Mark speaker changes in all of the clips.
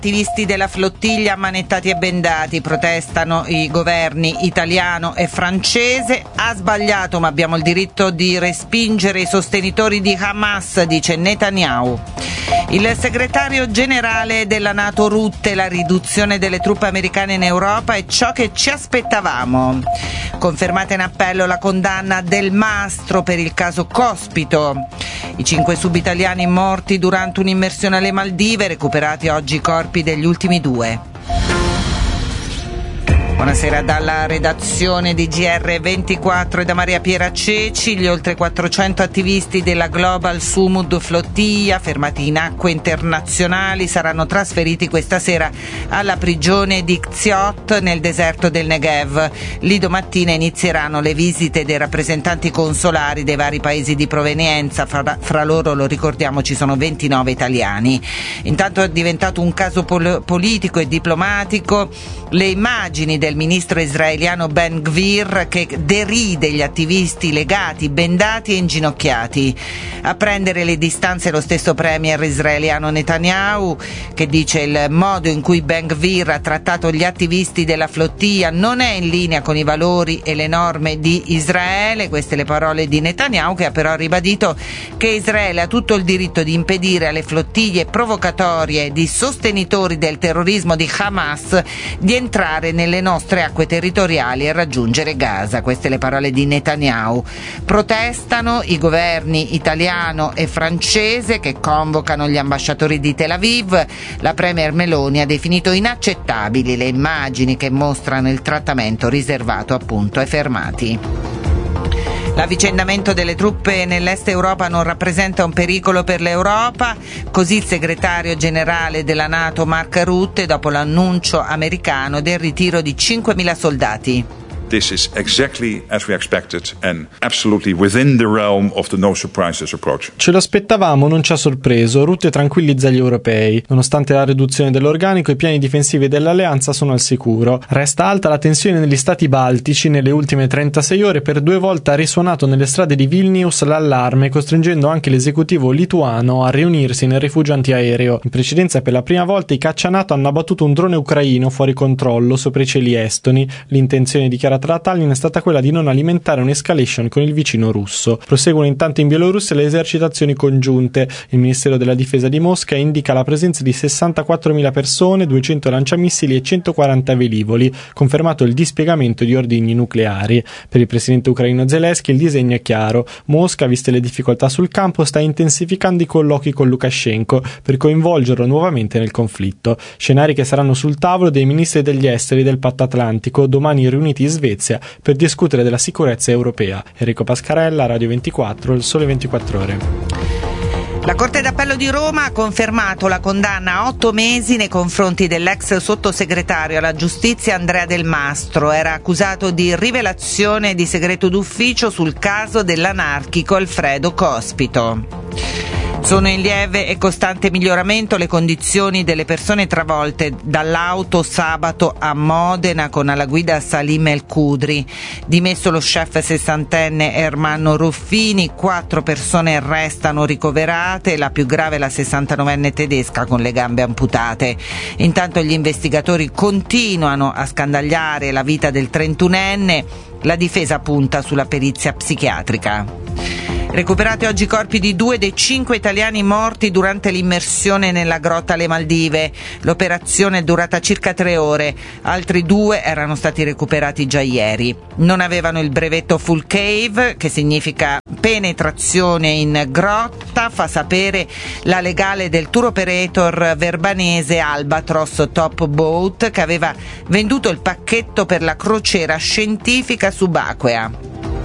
Speaker 1: Attivisti della flottiglia ammanettati e bendati, protestano i governi italiano e francese. Ha sbagliato, ma abbiamo il diritto di respingere i sostenitori di Hamas, dice Netanyahu. Il segretario generale della NATO Rutte: la riduzione delle truppe americane in Europa è ciò che ci aspettavamo. Confermata in appello la condanna del Mastro per il caso Cospito. I 5 subitaliani morti durante un'immersione alle Maldive, recuperati oggi i corpi degli ultimi 2. Buonasera dalla redazione di GR24 e da Maria Piera Ceci. Gli oltre 400 attivisti della Global Sumud Flottiglia, fermati in acque internazionali, saranno trasferiti questa sera alla prigione di Kziot nel deserto del Negev. Lì domattina inizieranno le visite dei rappresentanti consolari dei vari paesi di provenienza. Fra loro, lo ricordiamo, ci sono 29 italiani. Intanto è diventato un caso politico e diplomatico le immagini del ministro israeliano Ben Gvir che deride gli attivisti legati, bendati e inginocchiati. A prendere le distanze lo stesso premier israeliano Netanyahu, che dice il modo in cui Ben Gvir ha trattato gli attivisti della flottiglia non è in linea con i valori e le norme di Israele. Queste le parole di Netanyahu, che ha però ribadito che Israele ha tutto il diritto di impedire alle flottiglie provocatorie di sostenitori del terrorismo di Hamas di entrare nelle nostre acque territoriali e raggiungere Gaza. Queste le parole di Netanyahu. Protestano i governi italiano e francese, che convocano gli ambasciatori di Tel Aviv. La premier Meloni ha definito inaccettabili le immagini che mostrano il trattamento riservato appunto ai fermati. L'avvicendamento delle truppe nell'est Europa non rappresenta un pericolo per l'Europa, così il segretario generale della NATO Mark Rutte dopo l'annuncio americano del ritiro di 5.000 soldati.
Speaker 2: This is exactly as we expected and absolutely within the realm of the no surprises approach.
Speaker 3: Ce lo aspettavamo, non ci ha sorpreso. Rutte tranquillizza gli europei. Nonostante la riduzione dell'organico, i piani difensivi dell'alleanza sono al sicuro. Resta alta la tensione negli stati baltici. Nelle ultime 36 ore per 2 volte ha risuonato nelle strade di Vilnius l'allarme, costringendo anche l'esecutivo lituano a riunirsi nel rifugio antiaereo. In precedenza, per la prima volta, i caccia NATO hanno abbattuto un drone ucraino fuori controllo sopra i cieli estoni. L'intenzione dichiarata da Tallinn è stata quella di non alimentare un'escalation con il vicino russo. Proseguono intanto in Bielorussia le esercitazioni congiunte. Il Ministero della Difesa di Mosca indica la presenza di 64.000 persone, 200 lanciamissili e 140 velivoli, confermato il dispiegamento di ordigni nucleari. Per il presidente ucraino Zelensky il disegno è chiaro. Mosca, viste le difficoltà sul campo, sta intensificando i colloqui con Lukashenko per coinvolgerlo nuovamente nel conflitto. Scenari che saranno sul tavolo dei ministri degli esteri del Patto Atlantico, domani riuniti in Svezia per discutere della sicurezza europea. Enrico Pascarella, Radio 24, Il Sole 24 Ore.
Speaker 1: La Corte d'Appello di Roma ha confermato la condanna a 8 mesi nei confronti dell'ex sottosegretario alla giustizia Andrea Del Mastro. Era accusato di rivelazione di segreto d'ufficio sul caso dell'anarchico Alfredo Cospito. Sono in lieve e costante miglioramento le condizioni delle persone travolte dall'auto sabato a Modena con alla guida Salim El Kudri. Dimesso lo chef 60enne Ermanno Ruffini, 4 persone restano ricoverate, la più grave è la 69enne tedesca con le gambe amputate. Intanto gli investigatori continuano a scandagliare la vita del 31enne, la difesa punta sulla perizia psichiatrica. Recuperati oggi i corpi di 2 dei 5 italiani morti durante l'immersione nella grotta alle Maldive. L'operazione è durata circa 3 ore. Altri 2 erano stati recuperati già ieri. Non avevano il brevetto full cave, che significa penetrazione in grotta, fa sapere la legale del tour operator verbanese Albatros Top Boat, che aveva venduto il pacchetto per la crociera scientifica subacquea.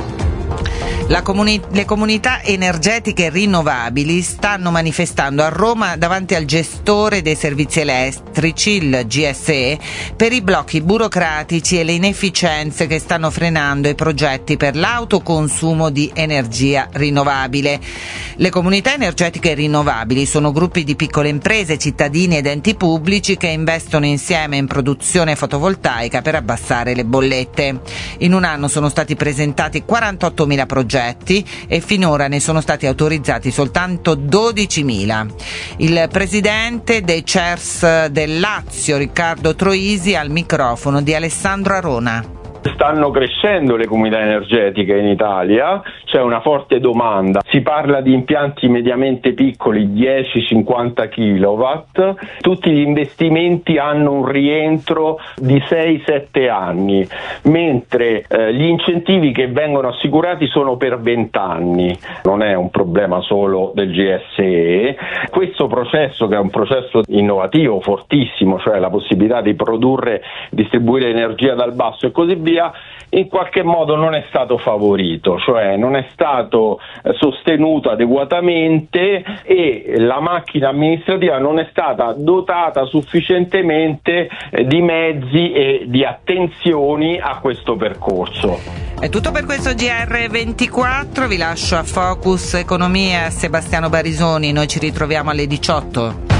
Speaker 1: Le comunità energetiche rinnovabili stanno manifestando a Roma davanti al gestore dei servizi elettrici, il GSE, per i blocchi burocratici e le inefficienze che stanno frenando i progetti per l'autoconsumo di energia rinnovabile. Le comunità energetiche rinnovabili sono gruppi di piccole imprese, cittadini ed enti pubblici che investono insieme in produzione fotovoltaica per abbassare le bollette. In un anno sono stati presentati 48.000 progetti progetti e finora ne sono stati autorizzati soltanto 12.000. Il presidente dei CERS del Lazio, Riccardo Troisi, al microfono di Alessandro Arona.
Speaker 4: Stanno crescendo le comunità energetiche in Italia, c'è una forte domanda, si parla di impianti mediamente piccoli, 10-50 kW, tutti gli investimenti hanno un rientro di 6-7 anni, mentre gli incentivi che vengono assicurati sono per 20 anni, non è un problema solo del GSE. Questo processo, che è un processo innovativo fortissimo, cioè la possibilità di produrre, distribuire energia dal basso e così via, in qualche modo non è stato favorito, cioè non è stato sostenuto adeguatamente e la macchina amministrativa non è stata dotata sufficientemente di mezzi e di attenzioni a questo percorso.
Speaker 1: È tutto per questo GR24, vi lascio a Focus Economia, Sebastiano Barisoni, noi ci ritroviamo alle 18.